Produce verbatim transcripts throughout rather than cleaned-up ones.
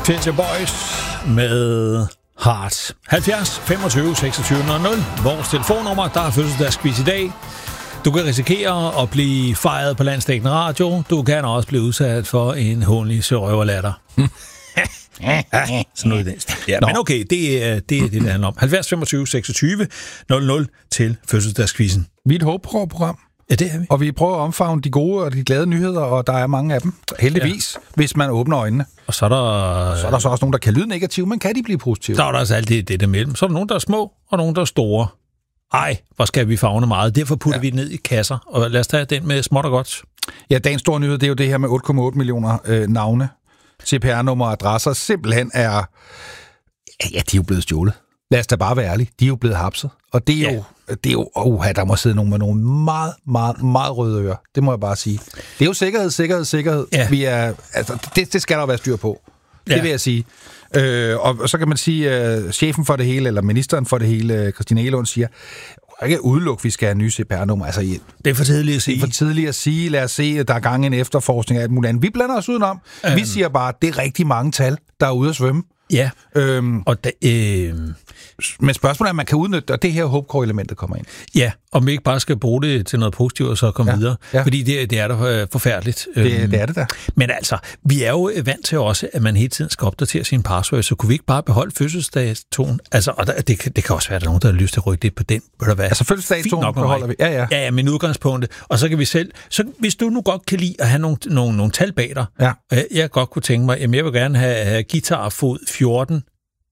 Teenage Boys med Heart. halvfjerds femogtyve seksogtyve nul nul. Vores telefonnummer, der er fødselsdagsquiz i dag. Du kan risikere at blive fejret på landsdækkende radio. Du kan også blive udsat for en hånlig sørøverlatter. Ja, sådan noget i den stil. Ja, men okay, det er det, er det, det handler om. halvfjerds femogtyve seksogtyve nul nul til fødselsdagsquizzen. Vi er et håbprogram. Ja, det er vi. Og vi prøver at omfavne de gode og de glade nyheder, og der er mange af dem. Heldigvis, ja. Hvis man åbner øjnene. Og så er der... Så er der så også nogen, der kan lyde negative, men kan de blive positive? Så er der altså altid det der mellem. Så er der nogen, der er små, og nogen, der er store. Ej, hvor skal vi favne meget. Derfor putter ja. vi ned i kasser, og lad os tage den med småt og godt. Ja, dagens store nyhed, det er jo det her med otte komma otte millioner øh, navne, C P R-nummer og adresser. Simpelthen er... Ja, de er jo blevet stjålet. Lad os da bare være ærlige. De er jo blevet hapset. Og det er ja. jo... Det er jo... Åh, der må sidde nogen med nogle meget, meget, meget røde ører. Det må jeg bare sige. Det er jo sikkerhed, sikkerhed, sikkerhed. Ja. Vi er... Altså, det, det skal der være styr på. Det ja. vil jeg sige. Øh, og så kan man sige, at uh, chefen for det hele, eller ministeren for det hele, Christina Egelund, siger, at ikke udelukke, vi skal have nye C P R-nummer. Altså, det er for tidligt at sige. Det er for tidligt at sige. Lad os se, at der er gang i en efterforskning af alt muligt andet. Vi blander os udenom. Um. Vi siger bare, at det er rigtig mange tal, der er ude at svømme. Ja, øhm, og da, øh... men spørgsmålet er, at man kan udnytte, og det her håbkår-elementet kommer ind. Ja, om vi ikke bare skal bruge det til noget positivt, og så komme ja, videre. Ja. Fordi det, det er da forfærdeligt. Det, det er det da. Men altså, vi er jo vant til også, at man hele tiden skal opdatere sin password, så kunne vi ikke bare beholde fødselsdagstonen? Altså, og der, det, det kan også være, at der er nogen, der har lyst til at rykke det på den. Altså, fødselsdagstonen beholder vi. Ja, ja. Ja, ja, men udgangspunktet. Og så kan vi selv... Så hvis du nu godt kan lide at have nogle, nogle, nogle tal bag dig, ja. Jeg godt kunne tænke mig, jamen jeg vil gerne have, have guitarfod fjorten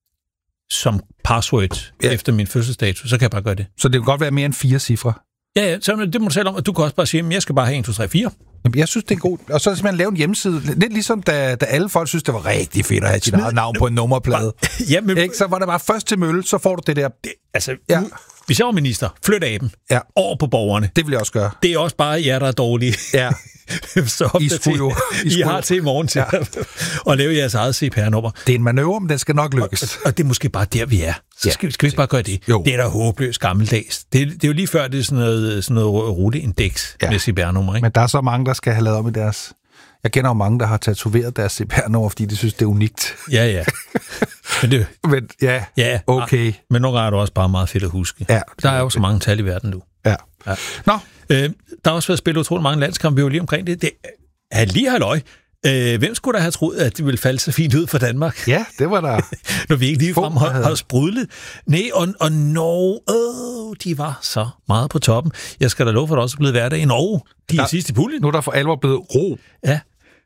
som password ja. efter min fødselsdato, så kan jeg bare gøre det. Så det kan godt være mere end fire cifre? Ja, ja, så det må du selv om, at du kan også bare sige, at jeg skal bare have en, to, tre, fire. Jamen, jeg synes, det er godt. Og så simpelthen lave en hjemmeside. Lidt ligesom, da, da alle folk synes, det var rigtig fedt at have sit eget navn på en nummerplade. Ja, men... Ikke? Så var det bare først til mølle, så får du det der... Det, altså, ja. nu, hvis jeg var minister, flyt aben ja. over på borgerne. Det vil jeg også gøre. Det er også bare jer, der er dårlige. Ja. Så I, skulle jo, I, I har til i morgen til ja. at lave jeres eget C P R-nummer. Det er en manøvre, men den skal nok lykkes. Og, og det er måske bare der, vi er. Så skal, ja. skal vi ikke bare gøre det? Jo. Det er da håbløst gammeldags. Det, det er jo lige før, det er sådan noget, sådan noget ruteindeks ja. med C P R-nummer. Ikke? Men der er så mange, der skal have lavet om i deres... Jeg kender jo mange, der har tatoveret deres C P R-nummer, fordi de synes, det er unikt. Ja, ja. Men, det, men ja, ja, okay. Men nogle gange er det også bare meget fedt at huske. Ja, der er jo så mange tal i verden nu. Ja. ja. Nå. Øh, der har også været spillet utroligt mange landskampe, vi er jo lige omkring det. det er lige halløj. Øh, hvem skulle da have troet, at det ville falde så fint ud for Danmark? Ja, det var der. Når vi ikke ligefrem har, har sprudlet. Nej, og, og Norge, øh, de var så meget på toppen. Jeg skal da love for, at der også er blevet hverdag i Norge. De der, er sidst i puljen. Nu er der for alvor blevet ro. Ja.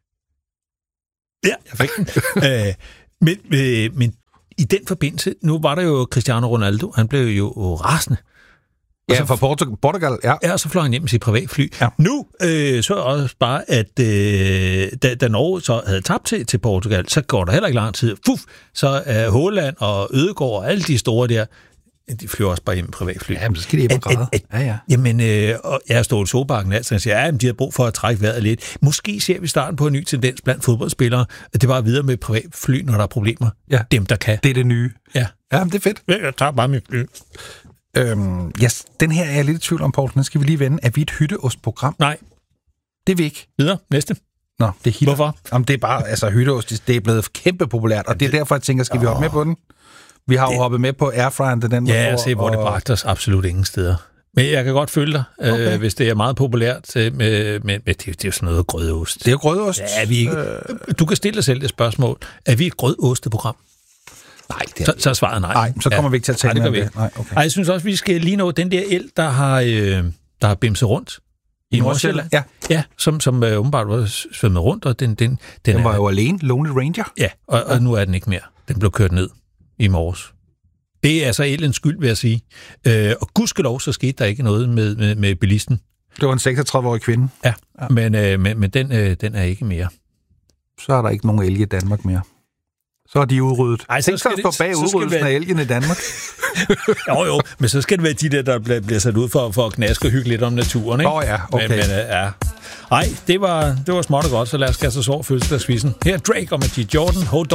Ja, jeg fik den. øh, men, øh, men i den forbindelse, nu var der jo Cristiano Ronaldo, han blev jo rasende. Ja, så, fra Portugal, Portugal, ja. Ja, og så fløj han hjem med sit privatfly. Ja. Nu øh, så er også bare, at øh, da, da Norge så havde tabt til, til Portugal, så går der heller ikke lang tid. Fuff, så er øh, Haaland og Ødegaard og alle de store der, de flyver også bare hjem med privatfly. Ja, men så skal de hjem og græde. Ja, ja. Jamen, øh, og jeg har stået i Solbakken, altså, og siger, ja, de har brug for at trække vejret lidt. Måske ser vi starten på en ny tendens blandt fodboldspillere, at det bare videre med privatfly, når der er problemer. Ja. Dem, der kan. Det er det nye. Ja. Ja, men det er fedt. Jeg tager bare mit fly. Øhm, yes, den her er jeg lidt i tvivl om, Poul. Den skal vi lige vende. Er vi et hytteostprogram? Nej. Det er vi ikke. Videre. Næste. Nå, det er hitler. Hvorfor? Jamen, det er bare, altså hytteost, det er blevet kæmpe populært, og det er derfor, jeg tænker, skal vi hoppe med på den? Vi har det... jo hoppet med på airfryeren, den Ja, jeg ser, hvor og... det bragte os absolut ingen steder. Men jeg kan godt følge dig, okay. øh, hvis det er meget populært, med, med, med det, det er jo sådan noget grødost. Det er jo grødost. Ja, er vi ikke... øh... Du kan stille dig selv det spørgsmål. Er vi et grødosteprogram? Nej, det så, så er svaret nej. Nej, så kommer ja. vi ikke til at tale nej, det. det. Nej, okay. Ej, jeg synes også, vi skal lige nå den der el, der har, øh, der har bimset rundt i Nordsjælland. Ja. Ja, som, som øh, åbenbart var svømmet rundt, og den... Den, den, den var er, jo alene, Lonely Ranger. Ja, og, og nu er den ikke mere. Den blev kørt ned i morges. Det er altså elens skyld, vil jeg sige. Øh, og gudskelov, så skete der ikke noget med, med, med bilisten. Det var en seksogtredive-årig kvinde. Ja, ja. men, øh, men, men den, øh, den er ikke mere. Så er der ikke nogen elge i Danmark mere. Så er de udryddet. Ej, så skal det stå bag udryddelsen være... af elgen i Danmark. jo, jo, men så skal det være de der, der bliver, bliver sat ud for, for at knaske og hygge lidt om naturen, ikke? Åh oh, ja, okay. Men, men, ja. Ej, det var, det var småt og godt, så lad os kaste os over fødselsdagsquizzen. Her er Drake og Majid Jordan. Hold